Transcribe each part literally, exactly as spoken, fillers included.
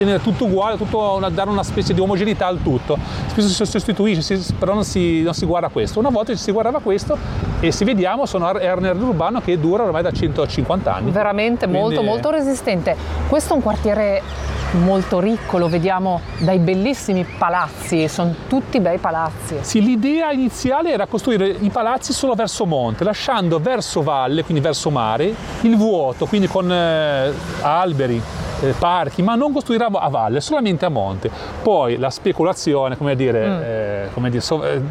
tutto uguale, tutto una, dare una specie di omogeneità al tutto. Spesso si sostituisce, si, però non si, non si guarda questo. Una volta si guardava questo e se vediamo sono aree urbano che dura ormai da centocinquanta anni. Veramente quindi... molto molto resistente. Questo è un quartiere molto ricco, lo vediamo dai bellissimi palazzi, sono tutti bei palazzi. Sì, l'idea iniziale era costruire i palazzi solo verso monte, lasciando verso valle, quindi verso mare, il vuoto, quindi con eh, alberi, eh, parchi, ma non costruire a valle, solamente a monte. Poi la speculazione, come dire, mm. eh, come dire, so, eh,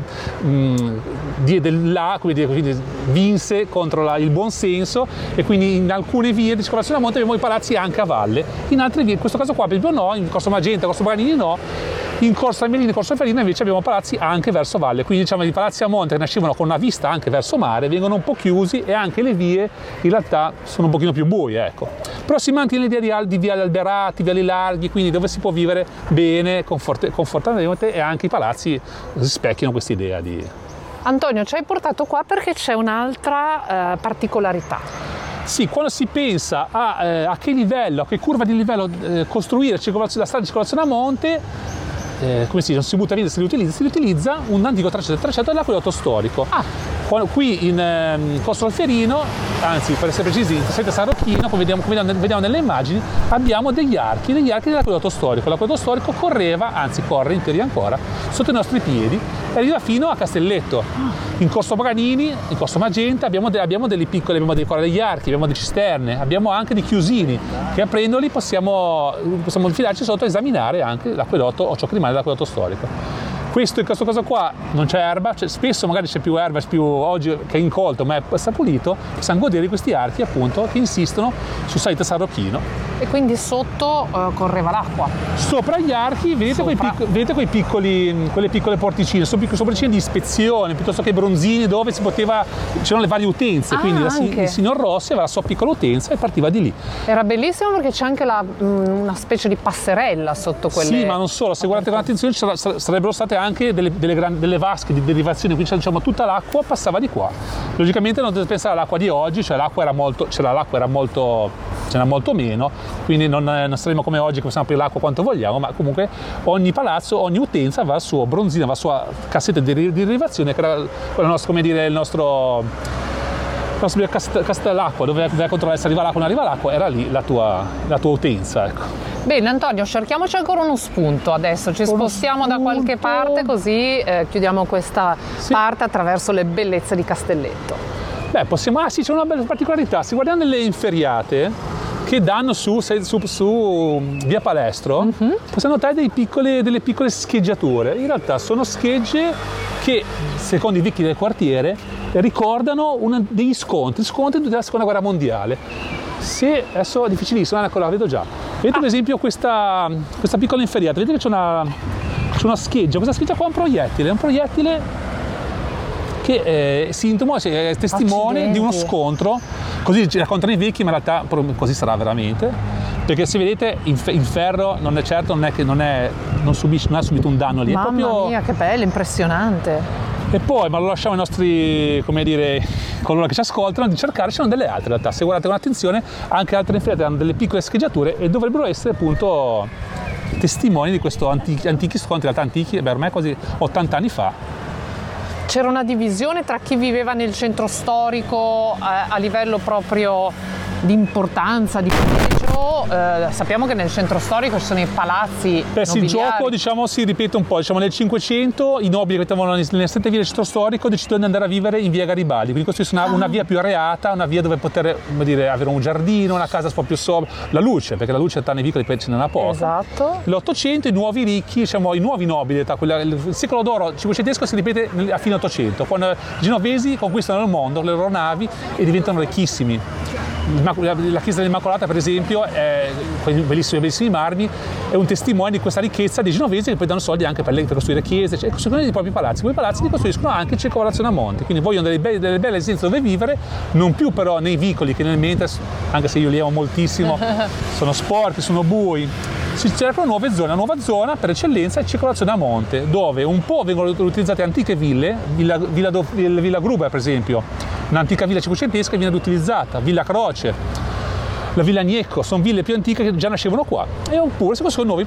mh, diede là, come dire, quindi vinse contro la, il buon senso, e quindi in alcune vie di circolazione a monte abbiamo i palazzi anche a valle, in altre vie, in questo caso qua per esempio no, in Corso Magenta, Corso Paganini no, in Corso Armelini e Corso Ferina invece abbiamo palazzi anche verso valle, quindi diciamo i palazzi a monte che nascevano con una vista anche verso mare vengono un po' chiusi e anche le vie in realtà sono un pochino più buie, ecco. Però si mantiene l'idea di, di viali alberati, viali larghi, quindi dove si può vivere bene, confort- confortabilmente, e anche i palazzi rispecchiano questa idea di... Antonio, ci hai portato qua perché c'è un'altra eh, particolarità. Sì, quando si pensa a, eh, a che livello, a che curva di livello eh, costruire la strada di circolazione a monte, eh, come si dice, non si butta via, si riutilizza, si riutilizza un antico tracciato, il tracciato dell'acquedotto storico. Ah. Quando, qui in eh, Corso Alferino, anzi per essere precisi in Casetta San Rocchino, come vediamo, come vediamo nelle immagini, abbiamo degli archi, degli archi dell'acquedotto storico. L'acquedotto storico correva, anzi corre in teoria ancora, sotto i nostri piedi e arriva fino a Castelletto. In Corso Paganini, in Corso Magenta abbiamo, de- abbiamo delle piccole, abbiamo dei, degli archi, abbiamo delle cisterne, abbiamo anche dei chiusini che aprendoli possiamo, possiamo infilarci sotto e esaminare anche l'acquedotto o ciò che rimane dell'acquedotto storico. Questo in questo caso qua non c'è erba, cioè, spesso magari c'è più erba, più oggi che è incolto, ma è sta pulito, possiamo godere di questi archi appunto che insistono su salita San Rocchino. E quindi sotto uh, correva l'acqua? Sopra gli archi vedete, quei, pic- vedete quei piccoli, quelle piccole porticine, sono piccole porticine di ispezione, piuttosto che bronzini dove si poteva, c'erano le varie utenze, ah, quindi la, il signor Rossi aveva la sua piccola utenza e partiva di lì. Era bellissimo perché c'è anche la, una specie di passerella sotto quelle... Sì, ma non solo, se guardate con attenzione ci sarebbero state anche delle, delle, grandi, delle vasche di derivazione, quindi diciamo tutta l'acqua passava di qua. Logicamente non dovete pensare all'acqua di oggi, cioè l'acqua era molto, c'era l'acqua era molto, c'era molto meno, quindi non, non saremo come oggi che possiamo aprire l'acqua quanto vogliamo, ma comunque ogni palazzo, ogni utenza aveva il suo bronzino, aveva la sua cassetta di, di derivazione, che era il nostro, come dire, il nostro, il nostro cast, castellacqua, dove doveva controllare se arriva l'acqua o non arriva l'acqua, era lì la tua, la tua utenza, ecco. Bene Antonio, cerchiamoci ancora uno spunto adesso, ci uno spostiamo spunto. Da qualche parte così eh, chiudiamo questa sì. parte attraverso le bellezze di Castelletto. Beh, possiamo, ah sì, c'è una bella particolarità, se guardiamo nelle inferriate che danno su, su, su via Palestro, mm-hmm. possiamo notare dei piccole, delle piccole scheggiature, in realtà sono schegge che secondo i vecchi del quartiere ricordano una, degli scontri, scontri della seconda guerra mondiale. Se adesso è difficilissimo, ecco la vedo già. Vedete ah. per esempio questa, questa piccola inferriata, vedete che c'è una, c'è una scheggia, questa scheggia qua è un proiettile, è un proiettile che è sintomo, è testimone Accidenti. di uno scontro, così raccontano i vecchi, ma in realtà così sarà veramente, perché se vedete il ferro non è certo, non è che non, è, non, subisce, non ha subito un danno lì. Mamma è proprio... mia, che bello, impressionante. E poi, ma lo lasciamo ai nostri, come dire, coloro che ci ascoltano, di cercare, ci sono delle altre in realtà. Se guardate con attenzione, anche altre inferriate hanno delle piccole scheggiature e dovrebbero essere appunto testimoni di questo antichi, antichi scontri, in realtà antichi, beh, ormai quasi ottanta anni fa. C'era una divisione tra chi viveva nel centro storico eh, a livello proprio di importanza, di pregio. Eh, sappiamo che nel centro storico ci sono i palazzi Beh, sì, il gioco diciamo si ripete un po', diciamo nel Cinquecento i nobili che abitavano nelle sette vie del centro storico decidono di andare a vivere in via Garibaldi, quindi costruiscono una, ah. una via più areata, una via dove poter, come dire, avere un giardino, una casa un po' più sobria, la luce, perché la luce tra nei vicoli ce n'è poca. Esatto. L'Ottocento i nuovi ricchi, diciamo i nuovi nobili, quella, il secolo d'oro cinquecentesco si ripete a fine Ottocento, quando i genovesi conquistano il mondo, le loro navi e diventano ricchissimi. La chiesa dell'Immacolata, per esempio, è, con i bellissimi, bellissimi marmi, è un testimone di questa ricchezza dei genovesi che poi danno soldi anche per, le, per costruire chiese, cioè costruiscono i propri palazzi. Quei palazzi li costruiscono anche in circolazione a monte, quindi vogliono delle belle, delle belle residenze dove vivere, non più però nei vicoli che nel mentre, anche se io li amo moltissimo, sono sporchi, sono bui. Si cercano nuove zone, una nuova zona per eccellenza è circolazione a monte, dove un po' vengono utilizzate antiche ville, Villa, Villa, Villa Gruber per esempio, un'antica villa cinquecentesca viene utilizzata, Villa Croce, la Villa Gnecco, sono ville più antiche che già nascevano qua, e oppure si costruiscono nuovi